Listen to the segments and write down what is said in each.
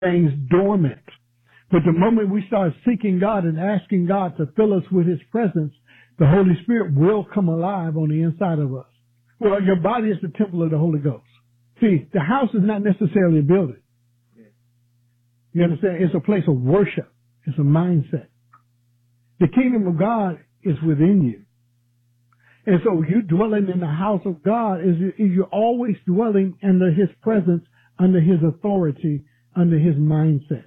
things dormant. But the moment we start seeking God and asking God to fill us with His presence, the Holy Spirit will come alive on the inside of us. Well, your body is the temple of the Holy Ghost. See, the house is not necessarily a building. You understand? It's a place of worship. It's a mindset. The kingdom of God is within you. And so you dwelling in the house of God is you're always dwelling under His presence, under His authority, under His mindset.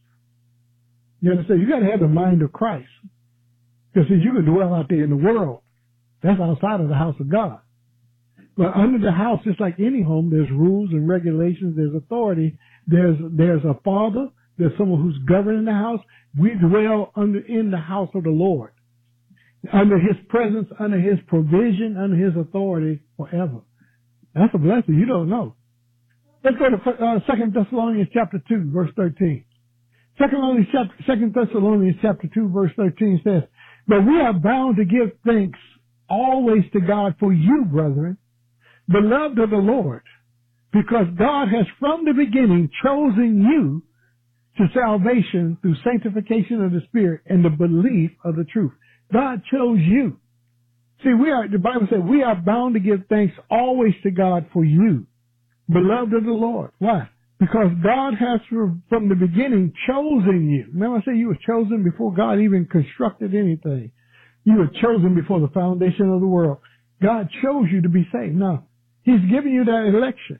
You understand? You got to have the mind of Christ. Because you can dwell out there in the world. That's outside of the house of God. But under the house, just like any home, there's rules and regulations, there's authority, there's a father, there's someone who's governing the house. We dwell in the house of the Lord. Under His presence, under His provision, under His authority forever. That's a blessing. You don't know. Let's go to 2 Thessalonians chapter 2, verse 13. 2 Thessalonians chapter 2, verse 13 says, "But we are bound to give thanks always to God for you, brethren, beloved of the Lord, because God has from the beginning chosen you to salvation through sanctification of the Spirit and the belief of the truth." God chose you. See, the Bible says we are bound to give thanks always to God for you, beloved of the Lord. Why? Because God has from the beginning chosen you. Remember I said you were chosen before God even constructed anything. You were chosen before the foundation of the world. God chose you to be saved. Now, He's given you that election.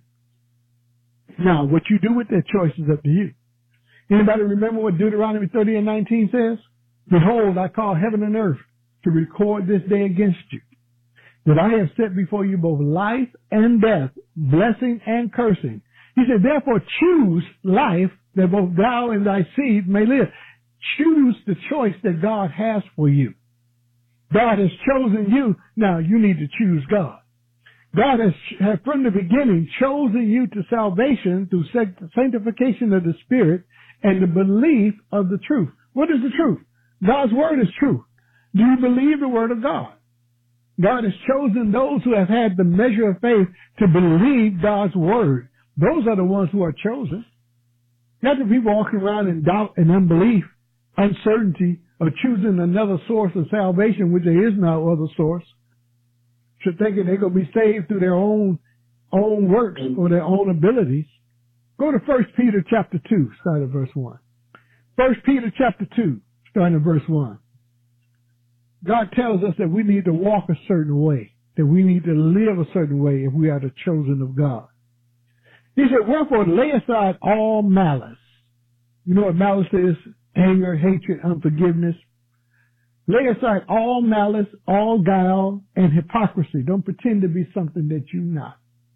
Now, what you do with that choice is up to you. Anybody remember what Deuteronomy 30:19 says? "Behold, I call heaven and earth to record this day against you, that I have set before you both life and death, blessing and cursing." He said, "Therefore choose life, that both thou and thy seed may live." Choose the choice that God has for you. God has chosen you. Now you need to choose God. God has from the beginning chosen you to salvation through sanctification of the Spirit and the belief of the truth. What is the truth? God's word is truth. Do you believe the word of God? God has chosen those who have had the measure of faith to believe God's word. Those are the ones who are chosen. Not the people walking around in doubt and unbelief, uncertainty, or choosing another source of salvation, which there is no other source. Should thinking they're going to be saved through their own works or their own abilities. Go to 1 Peter chapter 2, start at verse 1. 1 Peter chapter 2, starting at verse 1. God tells us that we need to walk a certain way, that we need to live a certain way if we are the chosen of God. He said, "Wherefore lay aside all malice." You know what malice is? Anger, hatred, unforgiveness. Lay aside all malice, all guile, and hypocrisy. Don't pretend to be something that you're not.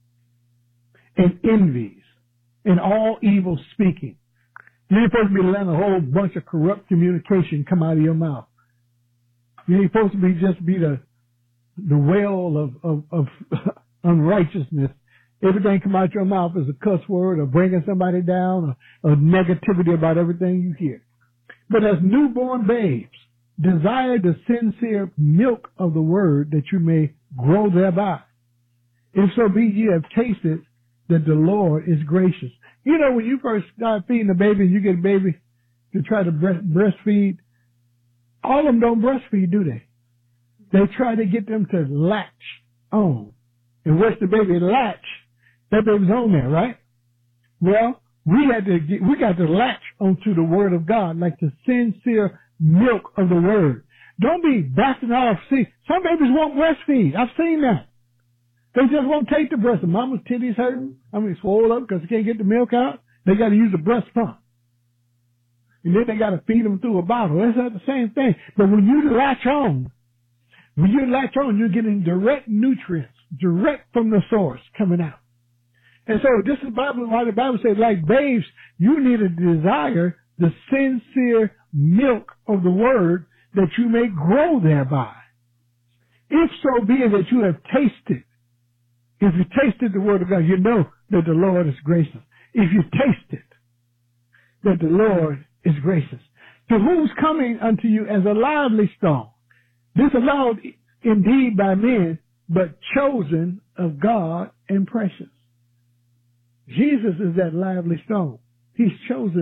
And envies, and all evil speaking. You ain't supposed to be letting a whole bunch of corrupt communication come out of your mouth. You ain't supposed to be the well of unrighteousness. Everything come out your mouth is a cuss word or bringing somebody down or negativity about everything you hear. But as newborn babes, desire the sincere milk of the word that you may grow thereby. If so be ye have tasted that the Lord is gracious. You know, when you first start feeding a baby, you get a baby to try to breastfeed. All of them don't breastfeed, do they? They try to get them to latch on. And once the baby latch, that baby's on there, right? Well, we got to latch onto the word of God, like the sincere milk of the word. Don't be backing off. See, some babies won't breastfeed. I've seen that. They just won't take the breast. Mama's titties hurting. Swole up because they can't get the milk out. They got to use a breast pump. And then they got to feed them through a bottle. That's not the same thing. But when you latch on, you're getting direct nutrients, direct from the source coming out. And so this is why the Bible says, like babes, you need to desire the sincere milk of the word that you may grow thereby. If so be that you have tasted, if you tasted the word of God, you know that the Lord is gracious. If you tasted that the Lord is gracious. To whom's coming unto you as a lively stone, disallowed indeed by men, but chosen of God and precious. Jesus is that lively stone. He's chosen